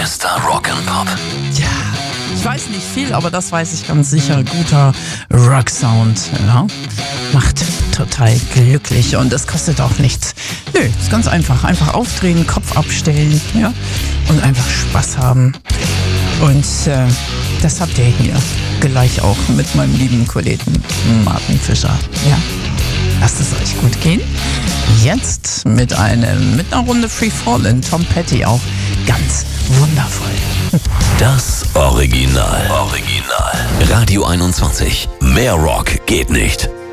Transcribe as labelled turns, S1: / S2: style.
S1: Mr. Rock'n'Pop.
S2: Ja, ich weiß nicht viel, aber das weiß ich ganz sicher. Guter Rock-Sound, ja, macht total glücklich und es kostet auch nichts. Nö, ist ganz einfach. Einfach aufdrehen, Kopf abstellen, ja, und einfach Spaß haben. Und das habt ihr hier gleich auch mit meinem lieben Kollegen Martin Fischer. Ja, lasst es euch gut gehen. Jetzt mit einer Runde Free Fallin', Tom Petty auch ganz wundervoll.
S1: Das Original. Radio 21. Mehr Rock geht nicht.